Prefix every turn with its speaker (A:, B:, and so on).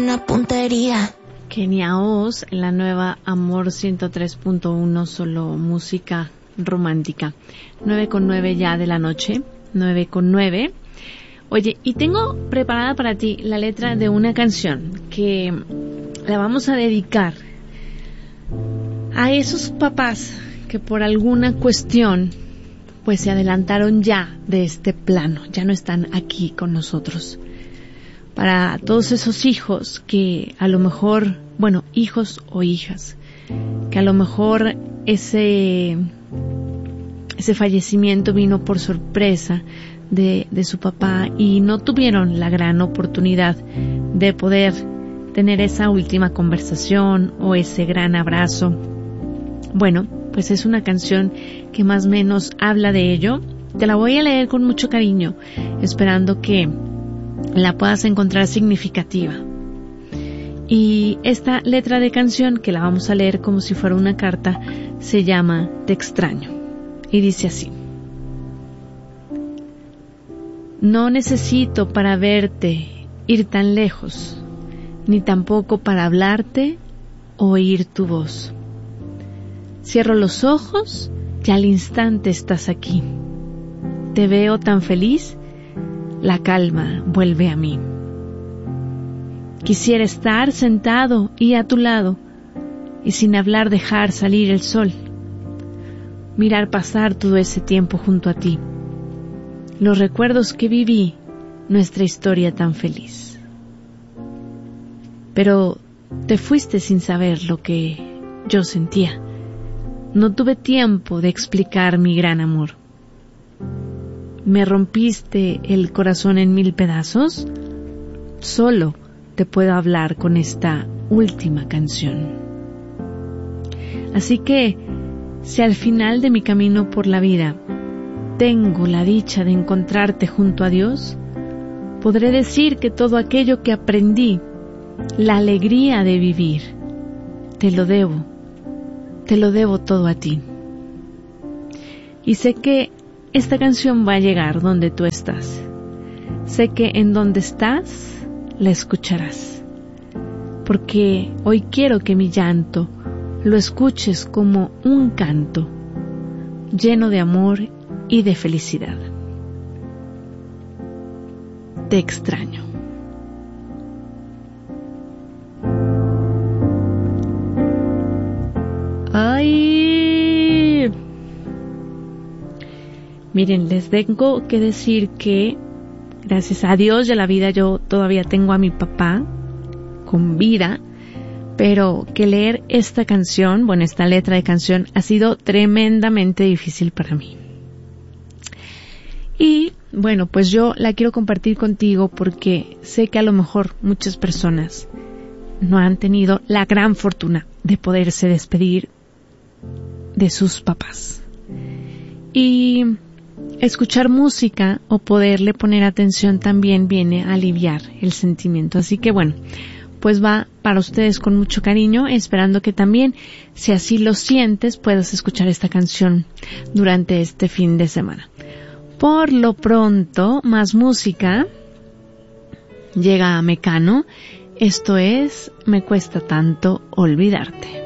A: buena puntería.
B: Kenia Oz, en la nueva Amor 103.1, solo música romántica. 9:09 ya de la noche, 9:09. Oye, y tengo preparada para ti la letra de una canción que la vamos a dedicar a esos papás que por alguna cuestión pues se adelantaron ya de este plano, ya no están aquí con nosotros. Para todos esos hijos que a lo mejor, bueno, hijos o hijas, que a lo mejor ese fallecimiento vino por sorpresa de su papá y no tuvieron la gran oportunidad de poder tener esa última conversación o ese gran abrazo. Bueno, pues es una canción que más o menos habla de ello. Te la voy a leer con mucho cariño, esperando que la puedas encontrar significativa. Y esta letra de canción, que la vamos a leer como si fuera una carta, se llama Te extraño. Y dice así: no necesito para verte ir tan lejos, ni tampoco para hablarte o oír tu voz. Cierro los ojos y al instante estás aquí. Te veo tan feliz, la calma vuelve a mí. Quisiera estar sentado y a tu lado, y sin hablar dejar salir el sol. Mirar pasar todo ese tiempo junto a ti. Los recuerdos que viví, nuestra historia tan feliz. Pero te fuiste sin saber lo que yo sentía. No tuve tiempo de explicar mi gran amor. ¿Me rompiste el corazón en 1000 pedazos? Solo te puedo hablar con esta última canción. Así que, si al final de mi camino por la vida tengo la dicha de encontrarte junto a Dios, podré decir que todo aquello que aprendí, la alegría de vivir, te lo debo todo a ti. Y sé que esta canción va a llegar donde tú estás. Sé que en donde estás la escucharás, porque hoy quiero que mi llanto lo escuches como un canto lleno de amor y de felicidad. Te extraño. ¡Ay! Miren, les tengo que decir que gracias a Dios y a la vida yo todavía tengo a mi papá con vida, pero que leer esta canción, bueno, esta letra de canción ha sido tremendamente difícil para mí. Y bueno, pues yo la quiero compartir contigo porque sé que a lo mejor muchas personas no han tenido la gran fortuna de poderse despedir de sus papás. Y escuchar música o poderle poner atención también viene a aliviar el sentimiento. Así que bueno, pues va para ustedes con mucho cariño, esperando que también, si así lo sientes, puedas escuchar esta canción durante este fin de semana. Por lo pronto, más música. Llega a Mecano. Esto es Me cuesta tanto olvidarte.